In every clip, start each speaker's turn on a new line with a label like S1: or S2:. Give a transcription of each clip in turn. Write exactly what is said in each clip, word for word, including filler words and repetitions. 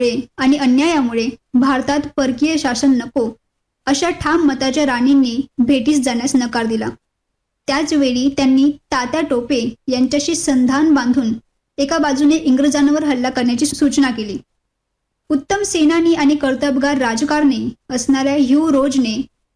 S1: आणि अन्यायामुळे भारतात परकीय शासन नको अशा ठाम मताच्या राणींनी भेटीस जाण्यास नकार दिला. त्याच वेळी त्यांनी तात्या टोपे यांच्याशी संधान बांधून एका बाजूने इंग्रजांवर हल्ला करण्याची सूचना केली. उत्तम सेनानी आणि कर्तबगार राजकारणी असणाऱ्या ह्यू रोजने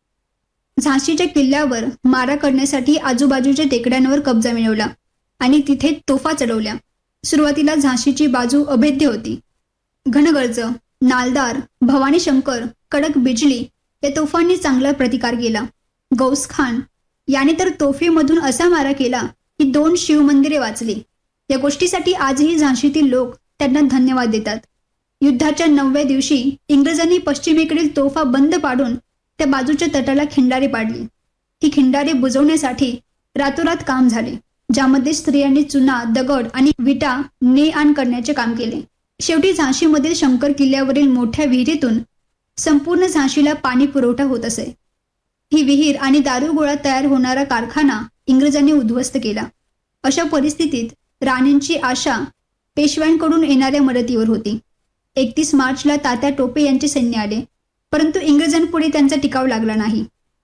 S1: झाशीच्या किल्ल्यावर मारा करण्यासाठी आजूबाजूच्या टेकड्यांवर कब्जा मिळवला आणि तिथे तोफा चढवल्या. सुरुवातीला झाशीची बाजू अभेद्य होती. घनगर्ज, नालदार, भवानी शंकर, कडक बिजली या तोफांनी चांगला प्रतिकार केला. गौस खान याने तर तोफेमधून असा मारा केला की दोन शिवमंदिरे वाचली. या गोष्टीसाठी आजही झाशीतील लोक त्यांना धन्यवाद देतात. युद्धाच्या नवव्या दिवशी इंग्रजांनी पश्चिमेकडील तोफा बंद पाडून त्या बाजूच्या तटाला खिंडारे पाडली. ही खिंडारे बुजवण्यासाठी रातोरात काम झाले, ज्यामध्ये स्त्रियांनी चुना, दगड आणि विटा ने आण करण्याचे काम केले. शेवटी झाशीमधील शंकर किल्ल्यावरील मोठ्या विहिरीतून संपूर्ण झाशीला पाणी पुरवठा होत असे. ही विहीर आणि दारुगोळा तयार होणारा कारखाना इंग्रजांनी उद्ध्वस्त केला. अशा परिस्थितीत राणींची आशा पेशव्यांकडून येणाऱ्या मदतीवर होती. एकतीस मार्चला तात्या टोपे यांचे सैन्य आले, परंतु इंग्रजांपुढे त्यांचा टिकाव लागला नाही.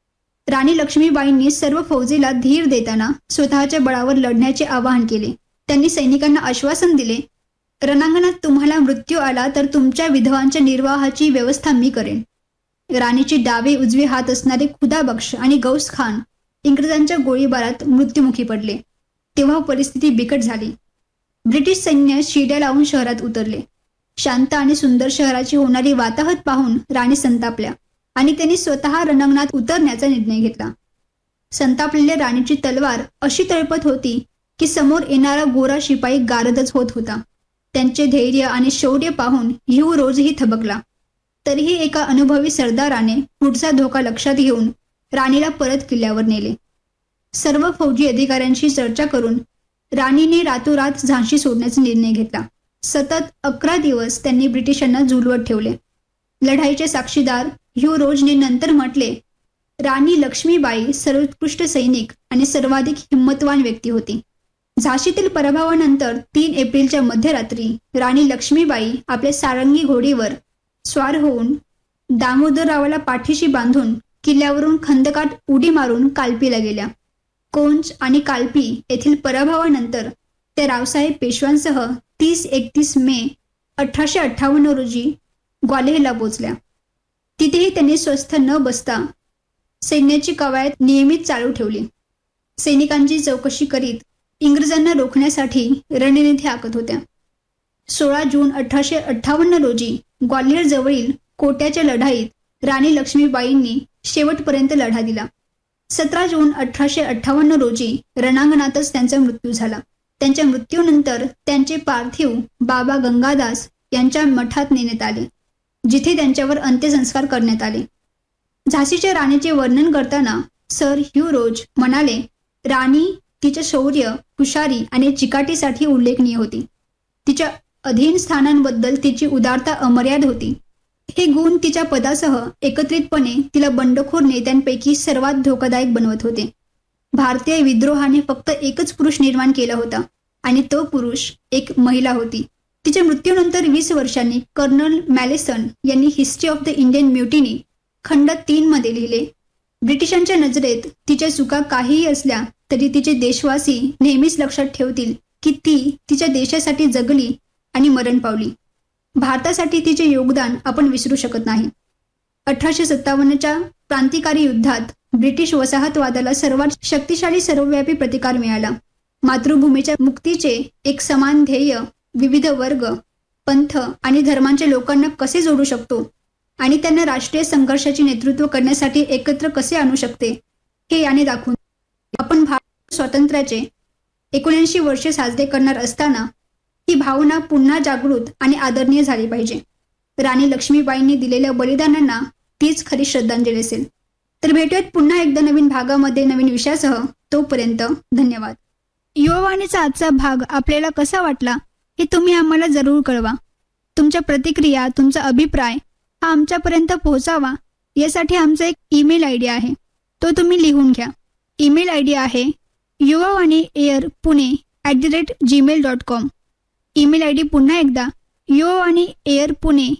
S1: राणी लक्ष्मीबाईंनी सर्व फौजेला धीर देताना स्वतःच्या बळावर लढण्याचे आवाहन केले. त्यांनी सैनिकांना आश्वासन दिले, रणांगणात तुम्हाला मृत्यू आला तर तुमच्या विधवांच्या निर्वाहाची व्यवस्था मी करेन. राणीचे डावे उजवे हात असणारे खुदाबक्ष आणि गौस खान इंग्रजांच्या गोळीबारात मृत्युमुखी पडले. तेव्हा परिस्थिती बिकट झाली. ब्रिटिश सैन्य शिड्या लावून शहरात उतरले. शांत आणि सुंदर शहराची होणारी वाताहत पाहून राणी संतापल्या आणि त्यांनी स्वतः रणांगणात उतरण्याचा निर्णय घेतला. संतापलेल्या राणीची तलवार अशी तळपत होती की समोर येणारा गोरा शिपाई गारदच होत होता. त्यांचे धैर्य आणि शौर्य पाहून ह्यू रोजही थबकला. तरीही एका अनुभवी सरदाराने पुढचा धोका लक्षात घेऊन राणीला परत किल्ल्यावर नेले. सर्व फौजी अधिकाऱ्यांशी चर्चा करून राणीने रातोरात झाशी सोडण्याचा निर्णय घेतला. सतत अकरा दिवस त्यांनी ब्रिटिशांना झुलवत ठेवले. लढाईचे साक्षीदार ह्यू रोजने नंतर म्हटले, राणी लक्ष्मीबाई सर्वोत्कृष्ट सैनिक आणि सर्वाधिक हिंमतवान व्यक्ती होती. झाशीतील पराभवानंतर तीन एप्रिलच्या मध्यरात्री राणी लक्ष्मीबाई आपल्या सारंगी घोडीवर स्वार होऊन दामोदररावाला पाठीशी बांधून किल्ल्यावरून खंदकात उडी मारून कालपीला गेल्या. कोंच आणि कालपी येथील पराभवानंतर त्या रावसाहेब पेशव्यांसह तीस एकतीस मे अठराशे अठ्ठावन्न रोजी ग्वाल्हेरला पोचल्या. तिथेही त्यांनी स्वस्थ न बसता सैन्याची कवायत नियमित चालू ठेवली. सैनिकांची चौकशी करीत इंग्रजांना रोखण्यासाठी रणनीती आखत होत्या. सोळा जून अठराशे अठ्ठावन्न रोजी ग्वाल्हेर जवळील कोट्याच्या लढाईत राणी लक्ष्मीबाईंनी शेवटपर्यंत लढा दिला. सतरा जून अठराशे अठ्ठावन्न रोजी रणांगणातच त्यांचा मृत्यू झाला. त्यांच्या मृत्यूनंतर त्यांचे पार्थिव बाबा गंगादास यांच्या मठात नेण्यात आले, जिथे त्यांच्यावर अंत्यसंस्कार करण्यात आले. झाशीच्या राणीचे वर्णन करताना सर ह्यू रोज म्हणाले, राणी तिच्या शौर्य, हुशारी आणि चिकाटीसाठी उल्लेखनीय होती. तिच्या अधीन स्थानांबद्दल तिची उदारता अमर्याद होती. हे गुण तिच्या पदासह एकत्रितपणे तिला बंडखोर नेत्यांपैकी सर्वात धोकादायक बनवत होते. भारतीय विद्रोहाने फक्त एकच पुरुष निर्माण केला होता आणि तो पुरुष एक महिला होती. तिच्या मृत्यूनंतर वीस वर्षांनी कर्नल मॅलेसन यांनी history of the Indian mutiny खंड तीन मध्ये लिहिले, ब्रिटिशांच्या नजरेत तिच्या चुका काहीही असल्या तरी तिचे देशवासी नेहमीच लक्षात ठेवतील की ती तिच्या देशासाठी जगली आणि मरण पावली. भारतासाठी तिचे योगदान आपण विसरू शकत नाही. अठराशे सत्तावन्नच्या क्रांतिकारी युद्धात ब्रिटिश वसाहतवादाला सर्वात शक्तिशाली सर्वव्यापी प्रतिकार मिळाला. मातृभूमीच्या मुक्तीचे एक समान ध्येय विविध वर्ग, पंथ आणि धर्मांच्या लोकांना कसे जोडू शकतो आणि त्यांना राष्ट्रीय संघर्षाचे नेतृत्व करण्यासाठी एकत्र कसे आणू शकते हे याने दाखवून. आपण भारत स्वातंत्र्याचे एकोणऐंशी वर्षे साजरे करणार असताना ही भावना पुन्हा जागृत आणि आदरणीय झाली पाहिजे. राणी लक्ष्मीबाईंनी दिलेल्या बलिदानांना तीच खरी श्रद्धांजली असेल. तर भेटूयात पुन्हा एकदा नवीन भागामध्ये नवीन विषयासह. तोपर्यंत धन्यवाद. युवावाणीचा आजचा भाग आपल्याला कसा वाटला हे तुम्ही आम्हाला जरूर कळवा. तुमच्या प्रतिक्रिया, तुमचा अभिप्राय हा आमच्यापर्यंत पोहोचावा यासाठी आमचा एक ईमेल आय डी आहे, तो तुम्ही लिहून घ्या. ईमेल आय डी आहे Yuvavani air Pune at the rate Gmail dot com. Email I D पुन्हा एकदा यो आणि एअर पुणे